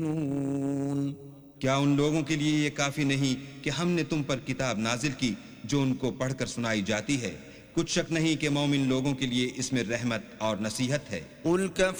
क्या उन लोगों के लिए ये काफी नहीं कि हमने तुम पर किताब नाजिल की जो उनको पढ़कर सुनाई जाती है? कुछ शक नहीं कि मोमिन लोगों के लिए इसमें रहमत और नसीहत है। قل كفى